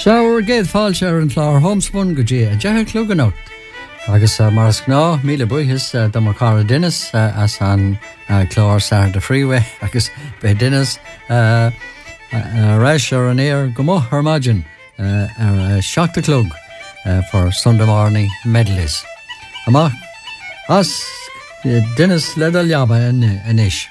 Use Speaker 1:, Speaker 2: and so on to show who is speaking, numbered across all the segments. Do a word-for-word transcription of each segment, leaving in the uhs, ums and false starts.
Speaker 1: Seabhar géad fáilte ar an chlár homspun go dtí a deich clúganót. Agus uh, maras gná míle buchas uh, do mar cara dinas uh, as an uh, chlár Sar de Freeway agus be dinas uh, uh, reis ar an éir go moth ar maidin uh, ar uh, seachta clúg uh, for Sunday morning medleys. Amach as uh, dinas ledal jaba in, in ish.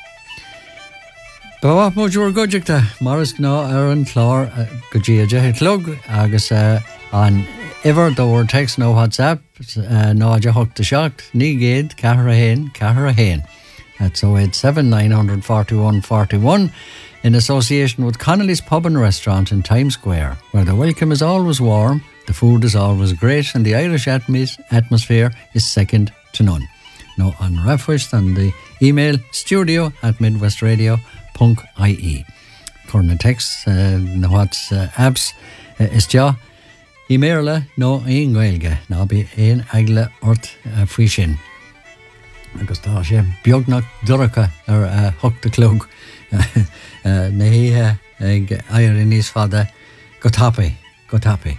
Speaker 1: Ba mo dúr goideachta maras gná ar an chlár uh, go dtí a deich clúg agus uh, an Ever door text no WhatsApp uh, no aja hook the shock ni gate Caharahain Caharahain that's oh eight seven nine forty-one forty-one in association with Connolly's Pub and Restaurant in Times Square, where the welcome is always warm, the food is always great, and the Irish atmos- atmosphere is second to none. No unrefushed on the email studio at midwestradio.ie. Current text uh, no what's uh, apps uh, is ja Imerle no ein gaelge na be ein egle ort uh, frí sin. Agus tá sé beagnach duracha ar uh, hook the clog. uh, na hí uh, ag air in níos fada go tappi, go tappi.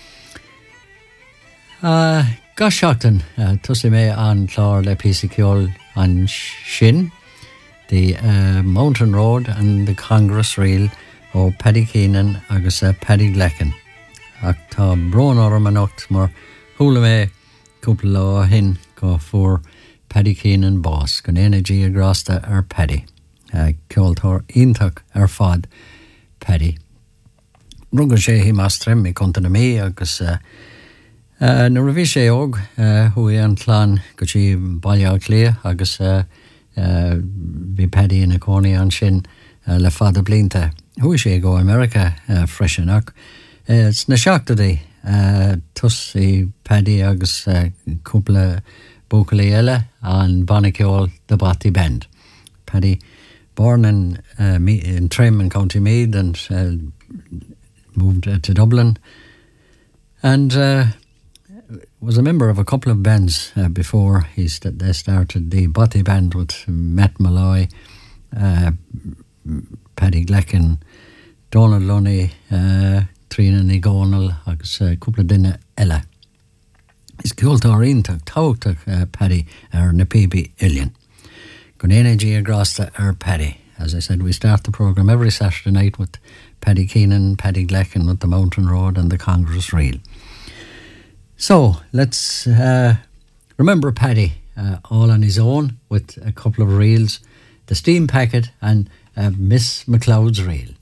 Speaker 1: Uh, ga seachtain uh, tusi mé an chlár le písaciol an sin, the uh, Mountain Road and the Congress Reel o Paddy Keenan agus uh, Paddy Glecken. Ach tá brón orm anocht mar thula mé cúpla lá hin go fuair Paddy Keenan boss gon éanaí a grasta ar Paddy. Uh, Ceoltóir iontach ar fad Paddy. Rugadh sé hí más trim i conta na mí agus uh, uh, na ra bhí sé óg uh, hui an tlán go tí bailile clia agus uh, uh, bhí Paddy in a cónaí an sin uh, le fada blinta. Hui sé go America uh, freisinach. Uh, it's na seachtaí uh, tus i Paddy agus uh, cúpla bócalaí eile an Bannaceol de Batty Bend. Paddy, born in, uh, Me- in Trim in County Meath and uh, moved uh, to Dublin and uh, was a member of a couple of bands uh, before he st- they started the Batty Band with Matt Malloy, uh, Paddy Glecken, Donald Lunny, uh, Trina Nigonal agus uh, cúpla duine eile. Is ceoltóir iontach táhachtach uh, Paddy ar na P B Illion. Gon éanaí a grasta ar Paddy. As I said, we start the programme every Saturday night with Paddy Keenan, Paddy Glecken with the Mountain Road and the Congress Reel. So, let's uh, remember Paddy uh, all on his own with a couple of reels, the Steam Packet and uh, Miss McLeod's Reel.